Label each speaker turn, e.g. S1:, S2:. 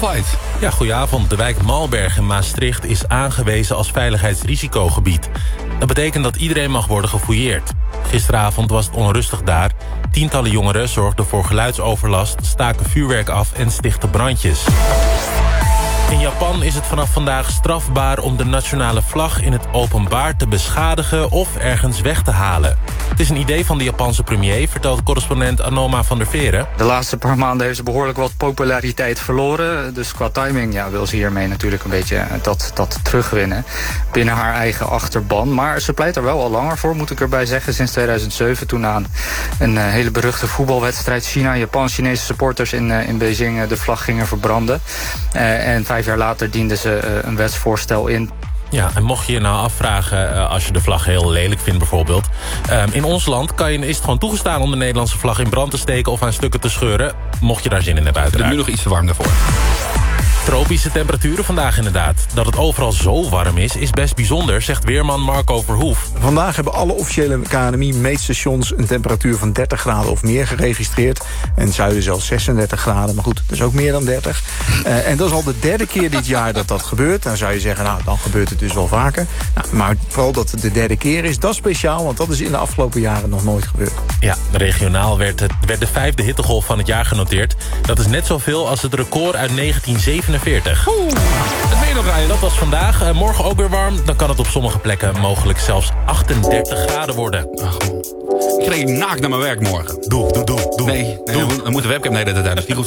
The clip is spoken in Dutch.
S1: Fight.
S2: Ja, goedenavond. De wijk Malberg in Maastricht is aangewezen als veiligheidsrisicogebied. Dat betekent dat iedereen mag worden gefouilleerd. Gisteravond was het onrustig daar. Tientallen jongeren zorgden voor geluidsoverlast, staken vuurwerk af en stichtten brandjes. In Japan is het vanaf vandaag strafbaar om de nationale vlag in het openbaar te beschadigen of ergens weg te halen. Het is een idee van de Japanse premier, vertelt correspondent Anoma van der Veren.
S3: De laatste paar maanden heeft ze behoorlijk wat populariteit verloren. Dus qua timing wil ze hiermee natuurlijk een beetje dat terugwinnen binnen haar eigen achterban. Maar ze pleit er wel al langer voor, moet ik erbij zeggen. Sinds 2007, toen aan een hele beruchte voetbalwedstrijd China-Japan-Chinese supporters in Beijing de vlag gingen verbranden. En 5 jaar later diende ze een wetsvoorstel in.
S2: Ja, en mocht je je nou afvragen, als je de vlag heel lelijk vindt bijvoorbeeld. In ons land is het gewoon toegestaan om de Nederlandse vlag in brand te steken of aan stukken te scheuren. Mocht je daar zin in hebben uiteraard.
S1: Nu nog iets te warm daarvoor.
S2: Tropische temperaturen vandaag inderdaad. Dat het overal zo warm is best bijzonder, zegt weerman Marco Verhoef.
S4: Vandaag hebben alle officiële KNMI-meetstations een temperatuur van 30 graden of meer geregistreerd. En in het zuiden zelfs 36 graden, maar goed, dat is ook meer dan 30. En dat is al de derde keer dit jaar dat gebeurt. Dan zou je zeggen, nou, dan gebeurt het dus wel vaker. Nou, maar vooral dat het de derde keer is, dat is speciaal, want dat is in de afgelopen jaren nog nooit gebeurd.
S2: Ja, regionaal werd de 5e hittegolf van het jaar genoteerd. Dat is net zoveel als het record uit 1947. Het weer nog rijden, dat was vandaag. Morgen ook weer warm. Dan kan het op sommige plekken mogelijk zelfs 38 graden worden.
S1: Ik reed naakt naar mijn werk morgen.
S2: Doe.
S1: Nee, we moeten webcam de hele tijd uit. Dat is niet goed